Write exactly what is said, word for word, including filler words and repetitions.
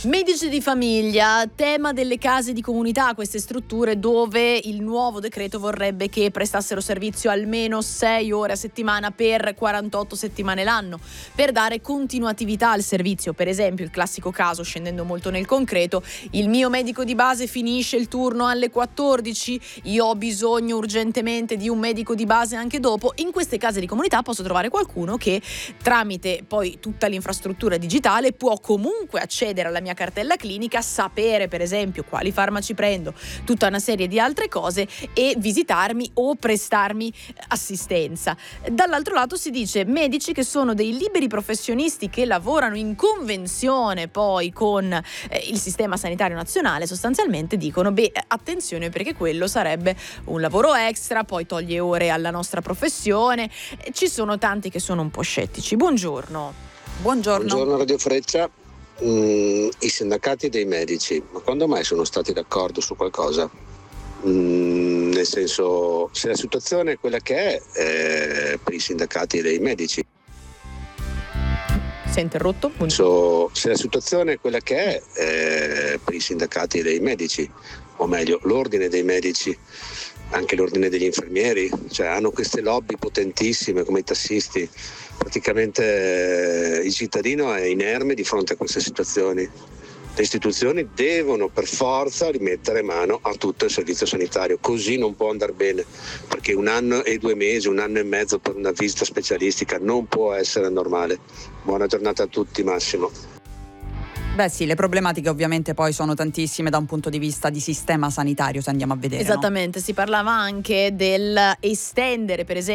Medici di famiglia, tema delle case di comunità, queste strutture dove il nuovo decreto vorrebbe che prestassero servizio almeno sei ore a settimana per quarantotto settimane l'anno, per dare continuatività al servizio. Per esempio, il classico caso, scendendo molto nel concreto, il mio medico di base finisce il turno alle quattordici, io ho bisogno urgentemente di un medico di base anche dopo. In queste case di comunità posso trovare qualcuno che tramite poi tutta l'infrastruttura digitale può comunque accedere alla mia cartella clinica, sapere per esempio quali farmaci prendo, tutta una serie di altre cose e visitarmi o prestarmi assistenza. Dall'altro lato si dice medici che sono dei liberi professionisti che lavorano in convenzione poi con eh, il sistema sanitario nazionale, sostanzialmente dicono beh attenzione perché quello sarebbe un lavoro extra, poi toglie ore alla nostra professione. Ci sono tanti che sono un po' scettici. Buongiorno. Buongiorno. Buongiorno Radio Freccia. Mm, i sindacati dei medici, ma quando mai sono stati d'accordo su qualcosa? Mm, nel senso, se la situazione è quella che è eh, per i sindacati dei medici. Si è interrotto? So, se la situazione è quella che è eh, per i sindacati dei medici, o meglio, l'ordine dei medici, anche l'ordine degli infermieri, cioè hanno queste lobby potentissime come i tassisti. Praticamente eh, il cittadino è inerme di fronte a queste situazioni. Le istituzioni devono per forza rimettere mano a tutto il servizio sanitario, così non può andare bene, perché un anno e due mesi, un anno e mezzo per una visita specialistica non può essere normale. Buona giornata a tutti, Massimo. Beh sì, le problematiche ovviamente poi sono tantissime da un punto di vista di sistema sanitario, se andiamo a vedere. Esattamente, no? Si parlava anche del estendere per esempio